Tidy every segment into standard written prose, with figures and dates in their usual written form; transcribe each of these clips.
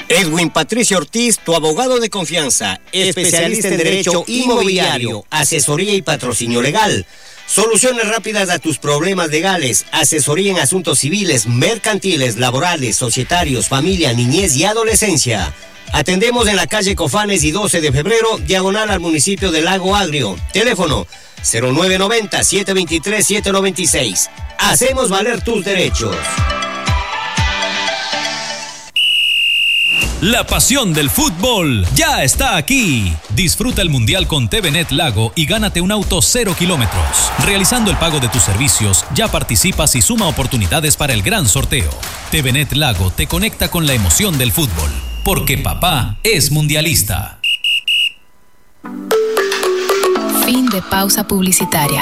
Edwin Patricio Ortiz, tu abogado de confianza, especialista en derecho inmobiliario, asesoría y patrocinio legal. Soluciones rápidas a tus problemas legales, asesoría en asuntos civiles, mercantiles, laborales, societarios, familia, niñez y adolescencia. Atendemos en la calle Cofanes y 12 de febrero, diagonal al municipio de Lago Agrio. Teléfono 0990-723-796. Hacemos valer tus derechos. La pasión del fútbol ya está aquí. Disfruta el Mundial con TVNet Lago y gánate un auto 0 kilómetros. Realizando el pago de tus servicios, ya participas y suma oportunidades para el gran sorteo. TVNet Lago te conecta con la emoción del fútbol, porque papá es mundialista. Fin de pausa publicitaria.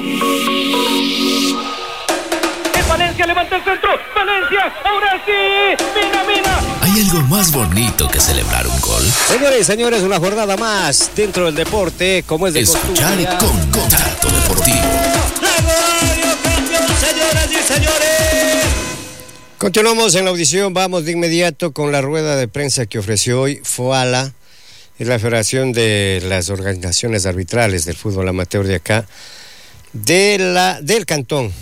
Valencia levanta el centro. Valencia, ahora sí. Mina. ¿Hay algo más bonito que celebrar un gol? Señores y señores, una jornada más dentro del deporte, como es de escuchar con Contacto Deportivo. Campeón, señoras y señores. Continuamos en la audición. Vamos de inmediato con la rueda de prensa que ofreció hoy FOALA, es la Federación de las Organizaciones Arbitrales del Fútbol Amateur de acá, del cantón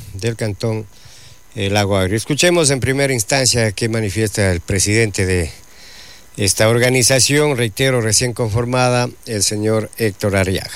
Lago Agrio. Escuchemos en primera instancia qué manifiesta el presidente de esta organización, reitero, recién conformada, el señor Héctor Arriaga.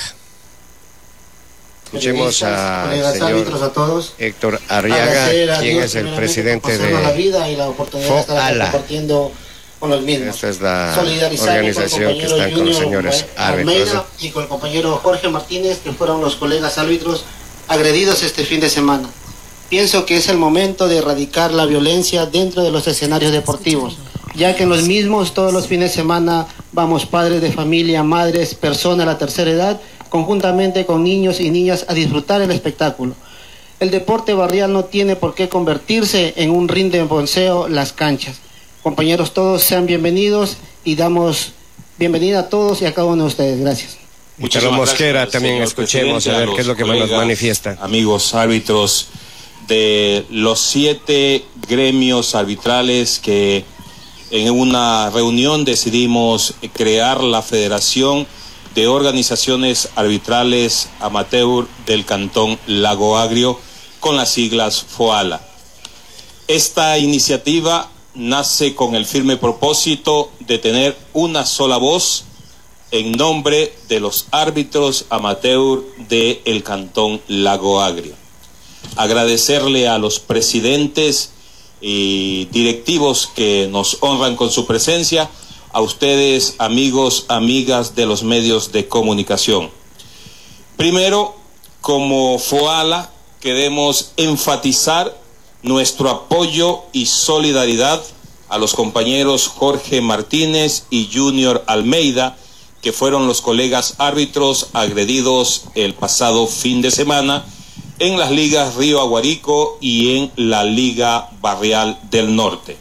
Escuchemos al señor a todos. Héctor Arriaga, quien es el presidente de la vida y la oportunidad de estar compartiendo con los mismos. Esta es la organización que están con los señores árbitros. Y con el compañero Jorge Martínez, que fueron los colegas árbitros agredidos este fin de semana. Pienso que es el momento de erradicar la violencia dentro de los escenarios deportivos, ya que en los mismos todos los fines de semana vamos padres de familia, madres, personas de la tercera edad, conjuntamente con niños y niñas a disfrutar el espectáculo. El deporte barrial no tiene por qué convertirse en un ring de boxeo, las canchas. Compañeros, todos sean bienvenidos y damos bienvenida a todos y a cada uno de ustedes. Gracias. Muchas Mosquera, también escuchemos a ver qué es lo que nos manifiesta. Amigos árbitros de los 7 gremios arbitrales que en una reunión decidimos crear la Federación de Organizaciones Arbitrales Amateur del Cantón Lago Agrio, con las siglas FOALA. Esta iniciativa nace con el firme propósito de tener una sola voz en nombre de los árbitros amateur del Cantón Lago Agrio. Agradecerle a los presidentes y directivos que nos honran con su presencia, a ustedes, amigos, amigas de los medios de comunicación. Primero, como FOALA, queremos enfatizar nuestro apoyo y solidaridad a los compañeros Jorge Martínez y Junior Almeida, que fueron los colegas árbitros agredidos el pasado fin de semana en las ligas Río Aguarico y en la Liga Barrial del Norte.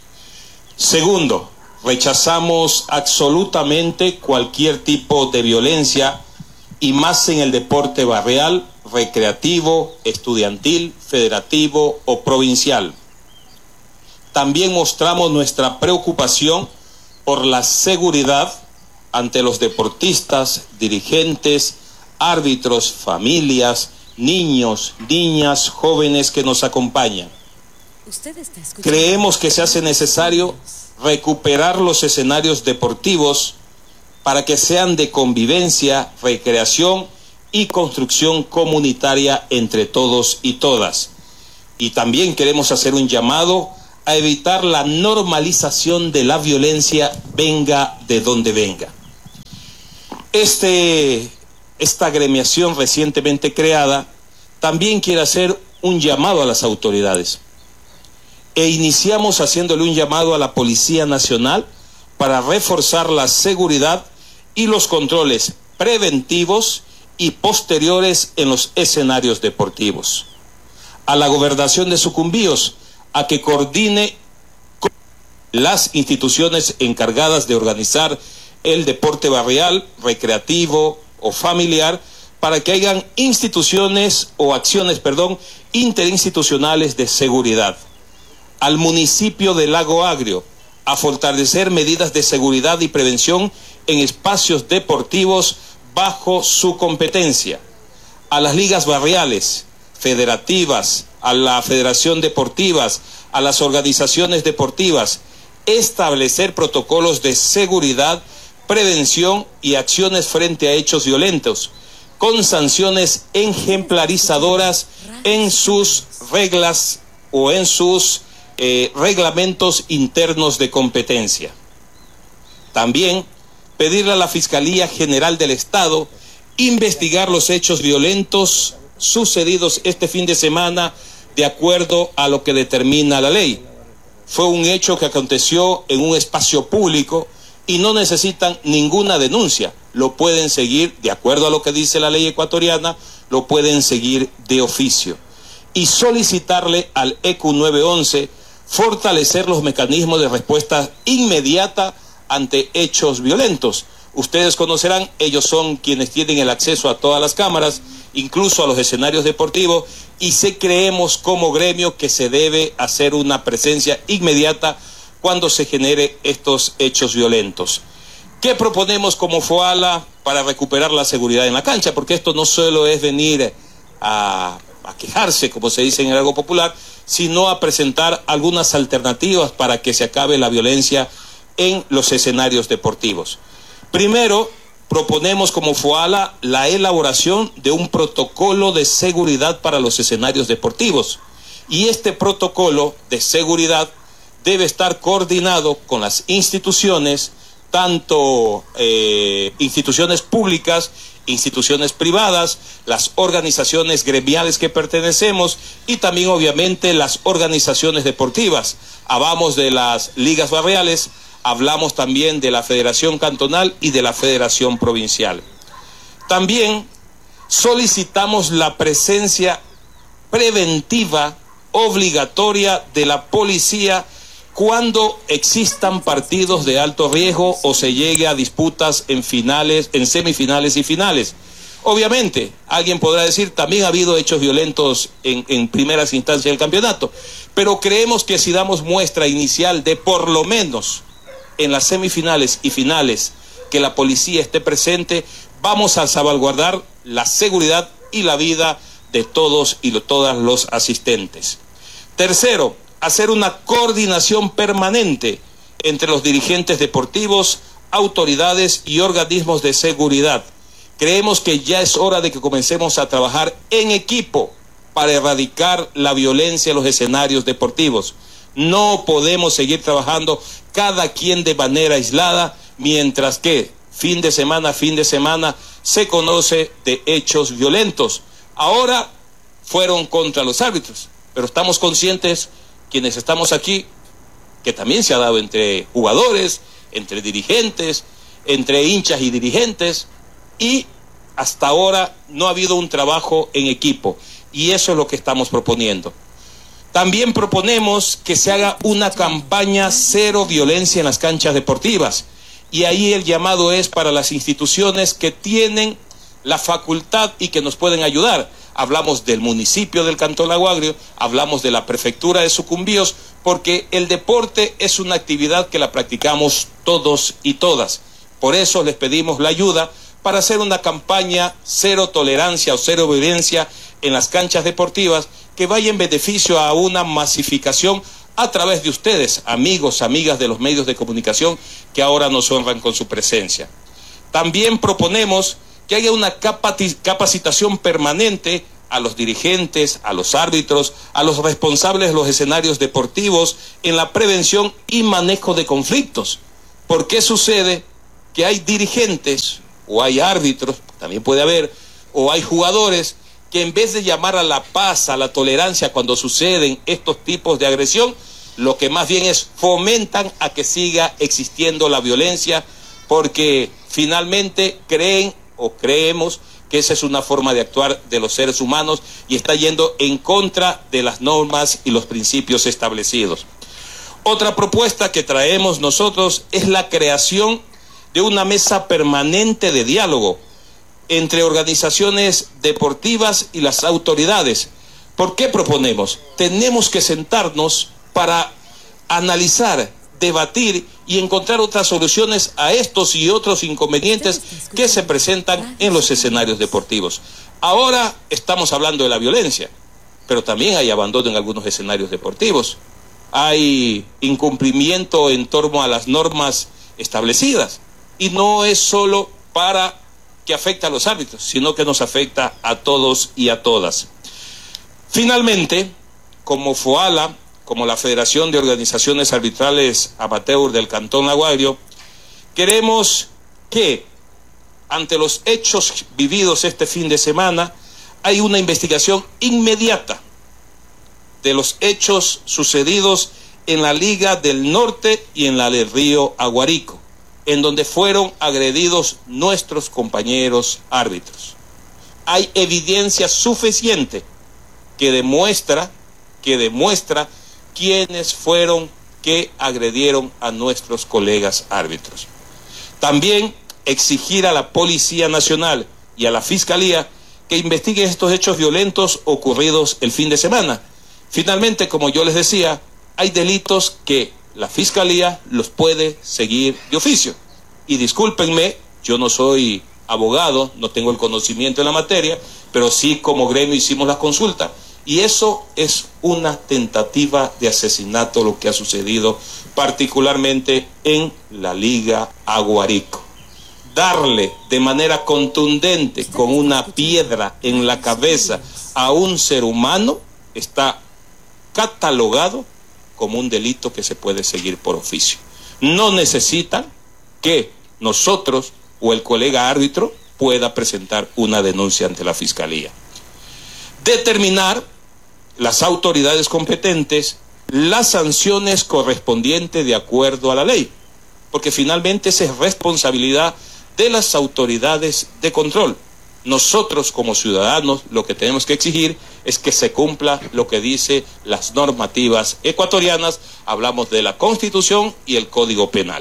Segundo, rechazamos absolutamente cualquier tipo de violencia, y más en el deporte barrial, recreativo, estudiantil, federativo o provincial. También mostramos nuestra preocupación por la seguridad ante los deportistas, dirigentes, árbitros, familias, niños, niñas, jóvenes que nos acompañan. Creemos que se hace necesario recuperar los escenarios deportivos para que sean de convivencia, recreación y construcción comunitaria entre todos y todas. Y también queremos hacer un llamado a evitar la normalización de la violencia, venga de donde venga. Esta agremiación recientemente creada también quiere hacer un llamado a las autoridades. E iniciamos haciéndole un llamado a la Policía Nacional para reforzar la seguridad y los controles preventivos y posteriores en los escenarios deportivos. A la Gobernación de Sucumbíos a que coordine con las instituciones encargadas de organizar el deporte barrial, recreativo o familiar, para que hayan acciones interinstitucionales de seguridad. Al municipio de Lago Agrio a fortalecer medidas de seguridad y prevención en espacios deportivos bajo su competencia. A las ligas barriales, federativas, a la federación deportivas, a las organizaciones deportivas, establecer protocolos de seguridad, prevención y acciones frente a hechos violentos, con sanciones ejemplarizadoras en sus reglas o en sus reglamentos internos de competencia. También pedirle a la Fiscalía General del Estado investigar los hechos violentos sucedidos este fin de semana de acuerdo a lo que determina la ley. Fue un hecho que aconteció en un espacio público y no necesitan ninguna denuncia. Lo pueden seguir, de acuerdo a lo que dice la ley ecuatoriana, lo pueden seguir de oficio. Y solicitarle al ECU 911 fortalecer los mecanismos de respuesta inmediata ante hechos violentos. Ustedes conocerán, ellos son quienes tienen el acceso a todas las cámaras, incluso a los escenarios deportivos, y creemos como gremio que se debe hacer una presencia inmediata cuando se genere estos hechos violentos. ¿Qué proponemos como FOALA para recuperar la seguridad en la cancha? Porque esto no solo es venir a quejarse, como se dice en el algo popular, sino a presentar algunas alternativas para que se acabe la violencia en los escenarios deportivos. Primero, proponemos como FOALA la elaboración de un protocolo de seguridad para los escenarios deportivos. Y este protocolo de seguridad debe estar coordinado con las instituciones, tanto instituciones públicas, instituciones privadas, las organizaciones gremiales que pertenecemos y también obviamente las organizaciones deportivas. Hablamos de las ligas barriales, hablamos también de la Federación Cantonal y de la Federación Provincial. También solicitamos la presencia preventiva obligatoria de la policía cuando existan partidos de alto riesgo o se llegue a disputas en finales, en semifinales y finales. Obviamente, alguien podrá decir, también ha habido hechos violentos en primeras instancias del campeonato, pero creemos que si damos muestra inicial de por lo menos en las semifinales y finales que la policía esté presente, vamos a salvaguardar la seguridad y la vida de todos y todas los asistentes. Tercero, hacer una coordinación permanente entre los dirigentes deportivos, autoridades y organismos de seguridad. Creemos que ya es hora de que comencemos a trabajar en equipo para erradicar la violencia en los escenarios deportivos. No podemos seguir trabajando cada quien de manera aislada, mientras que fin de semana se conoce de hechos violentos. Ahora fueron contra los árbitros, pero estamos conscientes, quienes estamos aquí, que también se ha dado entre jugadores, entre dirigentes, entre hinchas y dirigentes, y hasta ahora no ha habido un trabajo en equipo, y eso es lo que estamos proponiendo. También proponemos que se haga una campaña cero violencia en las canchas deportivas, y ahí el llamado es para las instituciones que tienen la facultad y que nos pueden ayudar. Hablamos del municipio del Cantón Lago Agrio, hablamos de la prefectura de Sucumbíos, porque el deporte es una actividad que la practicamos todos y todas. Por eso les pedimos la ayuda para hacer una campaña cero tolerancia o cero violencia en las canchas deportivas que vaya en beneficio a una masificación a través de ustedes, amigos, amigas de los medios de comunicación que ahora nos honran con su presencia. También proponemos que haya una capacitación permanente a los dirigentes, a los árbitros, a los responsables de los escenarios deportivos en la prevención y manejo de conflictos. ¿Por qué sucede que hay dirigentes o hay árbitros, también puede haber, o hay jugadores que en vez de llamar a la paz, a la tolerancia cuando suceden estos tipos de agresión, lo que más bien es fomentan a que siga existiendo la violencia, porque finalmente creen o creemos que esa es una forma de actuar de los seres humanos y está yendo en contra de las normas y los principios establecidos. Otra propuesta que traemos nosotros es la creación de una mesa permanente de diálogo entre organizaciones deportivas y las autoridades. ¿Por qué proponemos? Tenemos que sentarnos para analizar debatir y encontrar otras soluciones a estos y otros inconvenientes que se presentan en los escenarios deportivos. Ahora estamos hablando de la violencia, pero también hay abandono en algunos escenarios deportivos. Hay incumplimiento en torno a las normas establecidas, y no es solo para que afecte a los árbitros, sino que nos afecta a todos y a todas. Finalmente, como FOALA, como la Federación de Organizaciones Arbitrales Amateur del Cantón Lago Agrio, queremos que, ante los hechos vividos este fin de semana, hay una investigación inmediata de los hechos sucedidos en la Liga del Norte y en la del Río Aguarico, en donde fueron agredidos nuestros compañeros árbitros. Hay evidencia suficiente que demuestra quiénes fueron que agredieron a nuestros colegas árbitros. También exigir a la Policía Nacional y a la Fiscalía que investiguen estos hechos violentos ocurridos el fin de semana. Finalmente, como yo les decía, hay delitos que la Fiscalía los puede seguir de oficio. Y discúlpenme, yo no soy abogado, no tengo el conocimiento en la materia, pero sí como gremio hicimos la consulta. Y eso es una tentativa de asesinato, lo que ha sucedido particularmente en la Liga Aguarico. Darle de manera contundente con una piedra en la cabeza a un ser humano está catalogado como un delito que se puede seguir por oficio. No necesitan que nosotros o el colega árbitro pueda presentar una denuncia ante la Fiscalía. Determinar las autoridades competentes las sanciones correspondientes de acuerdo a la ley, porque finalmente esa es responsabilidad de las autoridades de control. Nosotros como ciudadanos lo que tenemos que exigir es que se cumpla lo que dice las normativas ecuatorianas. Hablamos de la Constitución y el Código Penal.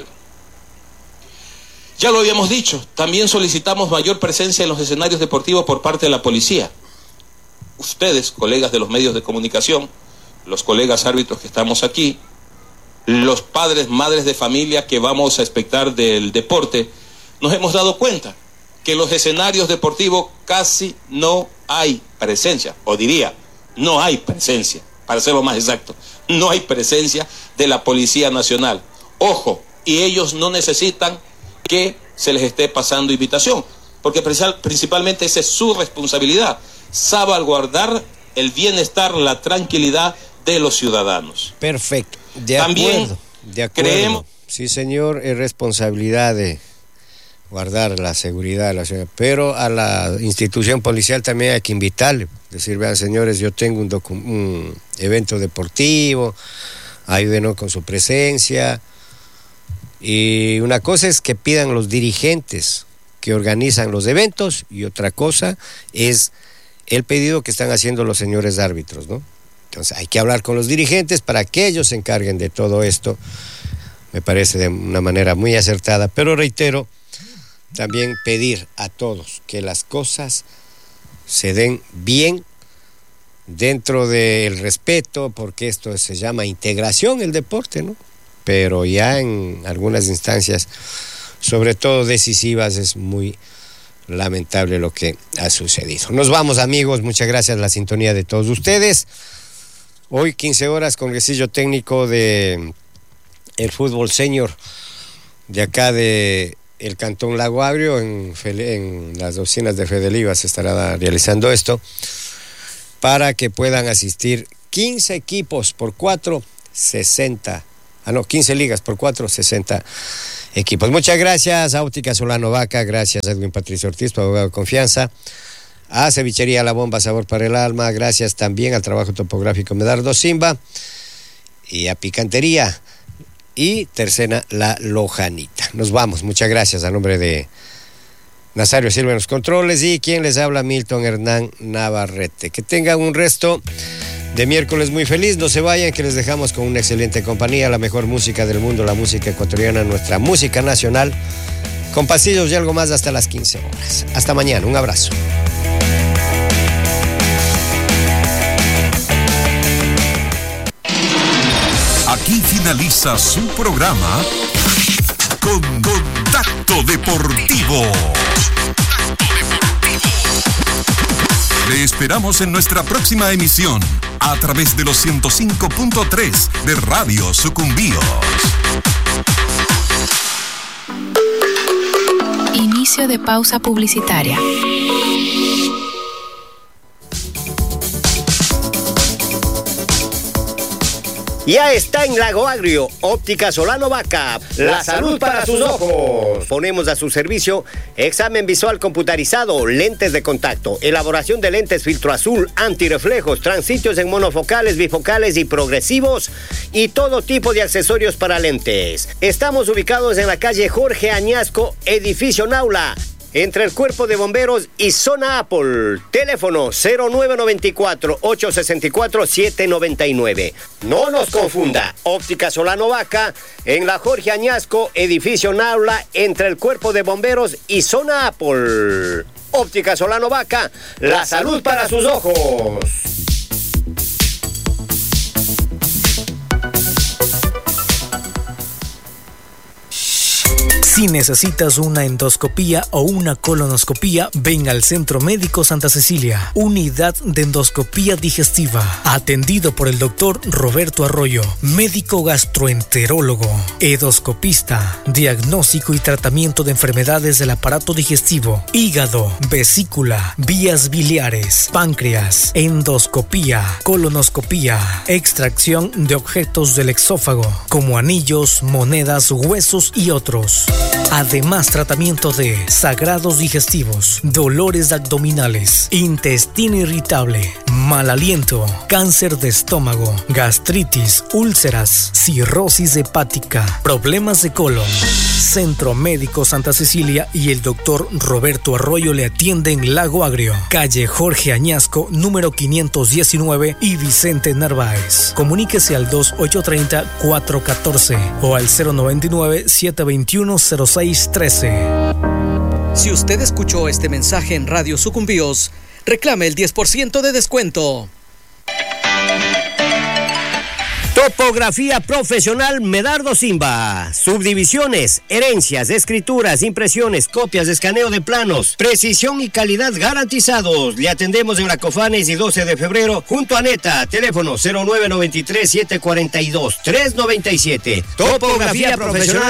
Ya lo habíamos dicho, también solicitamos mayor presencia en los escenarios deportivos por parte de la policía. Ustedes, colegas de los medios de comunicación, los colegas árbitros que estamos aquí, los padres, madres de familia que vamos a expectar del deporte, nos hemos dado cuenta que en los escenarios deportivos casi no hay presencia, o diría, no hay presencia, para ser lo más exacto, no hay presencia de la Policía Nacional. Ojo, y ellos no necesitan que se les esté pasando invitación, porque principalmente esa es su responsabilidad, salvaguardar el bienestar, la tranquilidad de los ciudadanos. Perfecto, de acuerdo. Creemos... Sí, señor, es responsabilidad de guardar la seguridad de la ciudad, pero a la institución policial también hay que invitarle, decir, vean señores, yo tengo un evento deportivo, ayúdenos con su presencia. Y una cosa es que pidan los dirigentes que organizan los eventos, y otra cosa es el pedido que están haciendo los señores árbitros, ¿no? Entonces hay que hablar con los dirigentes para que ellos se encarguen de todo esto. Me parece de una manera muy acertada, pero reitero, también pedir a todos que las cosas se den bien dentro del respeto, porque esto se llama integración, el deporte, ¿no? Pero ya en algunas instancias, sobre todo decisivas, es muy lamentable lo que ha sucedido. Nos vamos, amigos, muchas gracias a la sintonía de todos ustedes. Hoy 15 horas, congresillo técnico de el fútbol senior de acá de el Cantón Lago Agrio, en las oficinas de Fedeliva se estará realizando esto, para que puedan asistir 15 equipos por 4, 15 ligas por 4, 60 equipos. Muchas gracias a Óptica Solano Vaca, gracias a Edwin Patricio Ortiz, tu abogado de confianza, a Cevichería La Bomba, sabor para el alma, gracias también al trabajo topográfico Medardo Simba, y a Picantería y Tercena La Lojanita. Nos vamos, muchas gracias a nombre de Nazario Silva en los controles y quien les habla, Milton Hernán Navarrete. Que tengan un resto de miércoles muy feliz, no se vayan, que les dejamos con una excelente compañía, la mejor música del mundo, la música ecuatoriana, nuestra música nacional, con pasillos y algo más hasta las 15 horas. Hasta mañana, un abrazo. Aquí finaliza su programa Contacto Deportivo. Le esperamos en nuestra próxima emisión a través de los 105.3 de Radio Sucumbíos. Inicio de pausa publicitaria. Ya está en Lago Agrio, Óptica Solano Vaca, la salud para sus ojos. Ponemos a su servicio examen visual computarizado, lentes de contacto, elaboración de lentes filtro azul, antirreflejos, transitios en monofocales, bifocales y progresivos y todo tipo de accesorios para lentes. Estamos ubicados en la calle Jorge Añasco, edificio Naula, entre el Cuerpo de Bomberos y Zona Apple. Teléfono 0994-864-799. No nos confunda. Óptica Solano Vaca en la Jorge Añasco, edificio Naula, entre el Cuerpo de Bomberos y Zona Apple. Óptica Solano Vaca, la salud para sus ojos. Si necesitas una endoscopía o una colonoscopía, ven al Centro Médico Santa Cecilia, unidad de endoscopía digestiva, atendido por el doctor Roberto Arroyo, médico gastroenterólogo, endoscopista, diagnóstico y tratamiento de enfermedades del aparato digestivo, hígado, vesícula, vías biliares, páncreas, endoscopía, colonoscopía, extracción de objetos del exófago, como anillos, monedas, huesos y otros. Además, tratamiento de sagrados digestivos, dolores abdominales, intestino irritable, mal aliento, cáncer de estómago, gastritis, úlceras, cirrosis hepática, problemas de colon. Centro Médico Santa Cecilia y el doctor Roberto Arroyo le atienden en Lago Agrio, calle Jorge Añasco, número 519 y Vicente Narváez. Comuníquese al 2830-414 o al 099-721-0613. Si usted escuchó este mensaje en Radio Sucumbíos, reclame el 10% de descuento. Topografía profesional Medardo Simba. Subdivisiones, herencias, escrituras, impresiones, copias, escaneo de planos, precisión y calidad garantizados. Le atendemos en la Cofanes y 12 de febrero junto a Neta. Teléfono 0993-742-397. Topografía profesional